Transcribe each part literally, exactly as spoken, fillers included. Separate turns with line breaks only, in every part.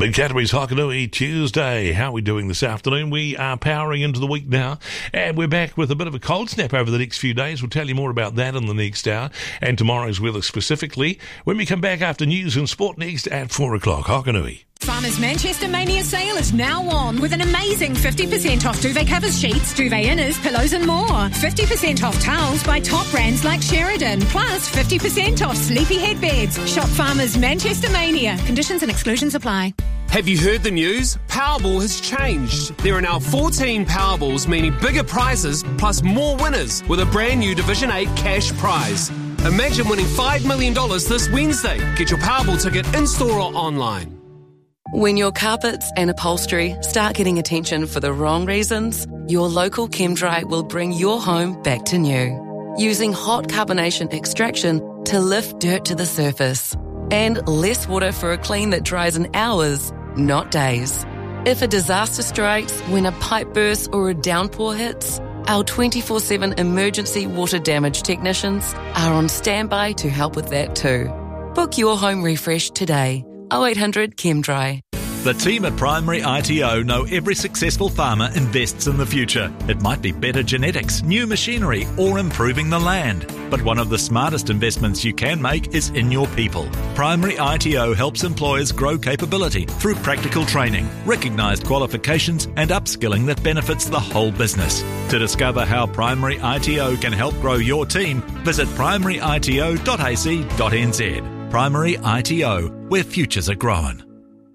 Mid Canterbury's Hokanui Tuesday. How are we doing this afternoon? We are powering into the week now, and we're back with a bit of a cold snap over the next few days. We'll tell you more about that in the next hour, and tomorrow's weather specifically, when we come back after news and sport next at four o'clock. Hokanui.
Farmers Manchester Mania sale is now on with an amazing fifty percent off duvet covers, sheets, duvet inners, pillows and more. fifty percent off towels by top brands like Sheridan, plus fifty percent off sleepy headbeds. Shop Farmers Manchester Mania. Conditions and exclusions apply.
Have you heard the news? Powerball has changed. There are now fourteen Powerballs, meaning bigger prizes plus more winners with a brand new Division eight cash prize. Imagine winning five million dollars this Wednesday. Get your Powerball ticket in-store or online.
When your carpets and upholstery start getting attention for the wrong reasons, your local ChemDry will bring your home back to new. Using hot carbonation extraction to lift dirt to the surface. And less water for a clean that dries in hours, not days. If a disaster strikes when a pipe bursts or a downpour hits, our twenty-four seven emergency water damage technicians are on standby to help with that too. Book your home refresh today. oh eight hundred ChemDry.
The team at Primary I T O know every successful farmer invests in the future. It might be better genetics, new machinery, or improving the land. But one of the smartest investments you can make is in your people. Primary I T O helps employers grow capability through practical training, recognised qualifications, and upskilling that benefits the whole business. To discover how Primary I T O can help grow your team, visit primary I T O dot a c dot n z. Primary I T O, where futures are grown.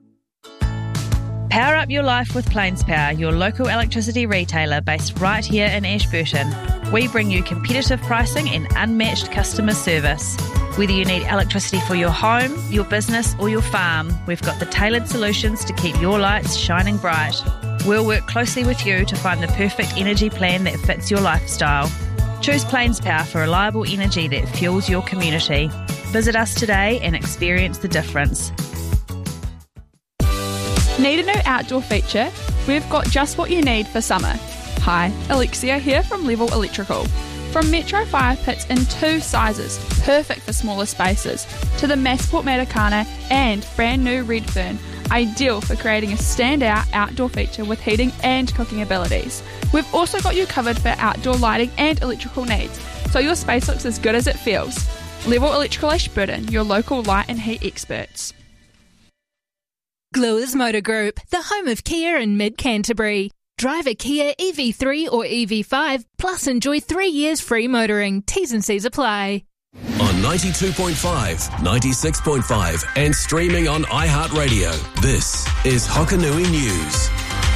Power up your life with Plains Power, your local electricity retailer based right here in Ashburton. We bring you competitive pricing and unmatched customer service. Whether you need electricity for your home, your business or your farm, we've got the tailored solutions to keep your lights shining bright. We'll work closely with you to find the perfect energy plan that fits your lifestyle. Choose Plains Power for reliable energy that fuels your community. Visit us today and experience the difference.
Need a new outdoor feature? We've got just what you need for summer. Hi, Alexia here from Level Electrical. From Metro fire pits in two sizes, perfect for smaller spaces, to the Massport Matakana and brand new Redfern, ideal for creating a standout outdoor feature with heating and cooking abilities. We've also got you covered for outdoor lighting and electrical needs, so your space looks as good as it feels. Level Electrical Ashburton, your local light and heat experts.
Gluers Motor Group, the home of Kia in Mid-Canterbury. Drive a Kia E V three or E V five, plus enjoy three years free motoring. T's and C's apply.
On ninety-two point five, ninety-six point five and streaming on iHeartRadio, this is Hokanui News.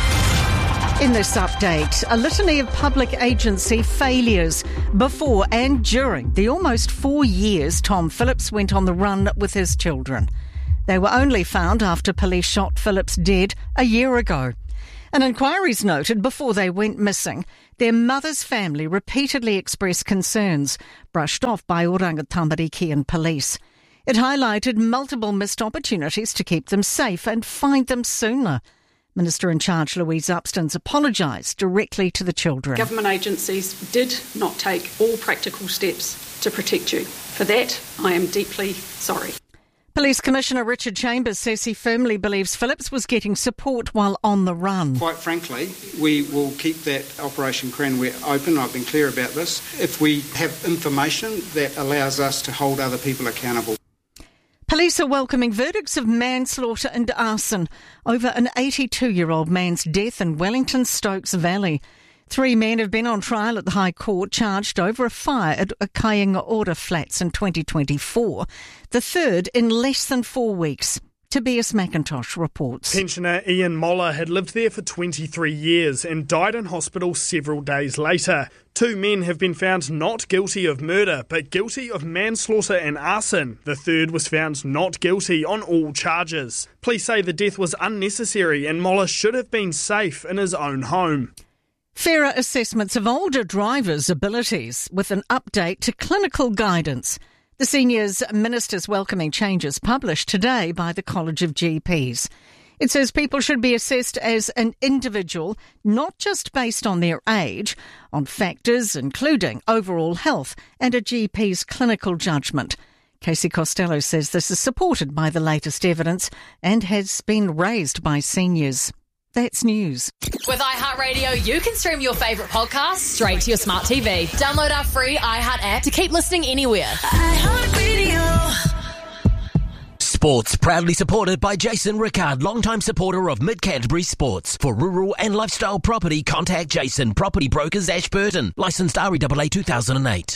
In this update, a litany of public agency failures before and during the almost four years Tom Phillips went on the run with his children. They were only found after police shot Phillips dead a year ago. An inquiry's noted before they went missing, their mother's family repeatedly expressed concerns, brushed off by Oranga Tamariki police. It highlighted multiple missed opportunities to keep them safe and find them sooner. Minister-in-charge Louise Upston's apologised directly to the children.
Government agencies did not take all practical steps to protect you. For that, I am deeply sorry.
Police Commissioner Richard Chambers says he firmly believes Phillips was getting support while on the run.
Quite frankly, we will keep that Operation Cranware open. I've been clear about this. If we have information that allows us to hold other people accountable.
Police are welcoming verdicts of manslaughter and arson over an eighty-two-year-old man's death in Wellington Stokes Valley. Three men have been on trial at the High Court charged over a fire at Kainga Order Flats in twenty twenty-four, the third in less than four weeks. Tobias McIntosh reports.
Pensioner Ian Moller had lived there for twenty-three years and died in hospital several days later. Two men have been found not guilty of murder, but guilty of manslaughter and arson. The third was found not guilty on all charges. Police say the death was unnecessary and Moller should have been safe in his own home.
Fairer assessments of older drivers' abilities with an update to clinical guidance. The Seniors Minister's welcoming changes published today by the College of G Ps. It says people should be assessed as an individual, not just based on their age, on factors including overall health and a G P's clinical judgment. Casey Costello says this is supported by the latest evidence and has been raised by seniors. That's news.
With iHeartRadio, you can stream your favourite podcasts straight to your smart T V. Download our free iHeart app to keep listening anywhere. iHeartRadio.
Sports proudly supported by Jason Rickard, longtime supporter of Mid Canterbury Sports. For rural and lifestyle property, contact Jason, Property Brokers Ashburton. Licensed R E A A two thousand eight.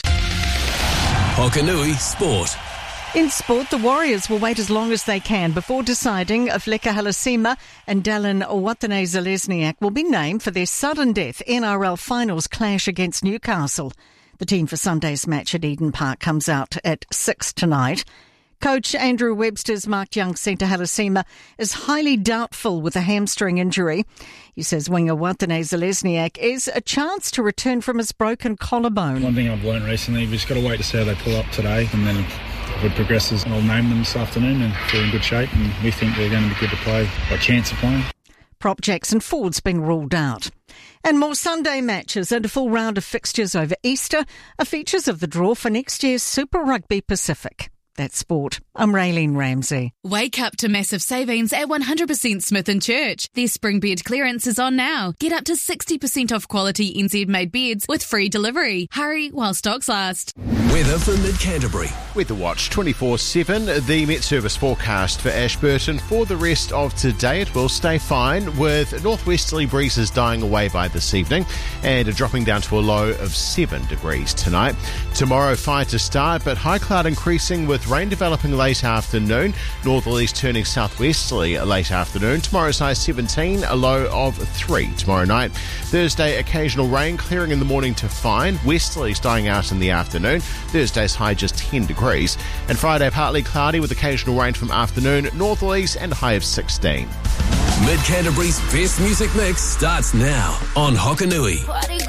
Hokanui Sport.
In sport, the Warriors will wait as long as they can before deciding if Leka Halasima and Dallin Watene-Zelezniak will be named for their sudden death N R L Finals clash against Newcastle. The team for Sunday's match at Eden Park comes out at six tonight. Coach Andrew Webster's marked young centre Halasima is highly doubtful with a hamstring injury. He says winger Watene-Zelezniak is a chance to return from his broken collarbone.
One thing I've learned recently, we've just got to wait to see how they pull up today, and then if it progresses, I'll name them this afternoon, and they're in good shape, and we think they're going to be good to play, got a chance of playing.
Prop Jackson Ford's been ruled out. And more Sunday matches and a full round of fixtures over Easter are features of the draw for next year's Super Rugby Pacific. That's sport. I'm Raylene Ramsey.
Wake up to massive savings at one hundred percent Smith and Church. Their spring bed clearance is on now. Get up to sixty percent off quality N Z-made beds with free delivery. Hurry while stocks last.
Weather for Mid-Canterbury.
Weather Watch twenty-four seven. The Met Service forecast for Ashburton for the rest of today. It will stay fine with northwesterly breezes dying away by this evening and dropping down to a low of seven degrees tonight. Tomorrow, fine to start, but high cloud increasing with rain developing late afternoon. Northerlies turning southwesterly late afternoon. Tomorrow's high seventeen, a low of three tomorrow night. Thursday, occasional rain, clearing in the morning to fine. Westerlies dying out in the afternoon. Thursday's high just ten degrees. And Friday, partly cloudy with occasional rain from afternoon. Northerlies and a high of sixteen.
Mid-Canterbury's best music mix starts now on Hokanui.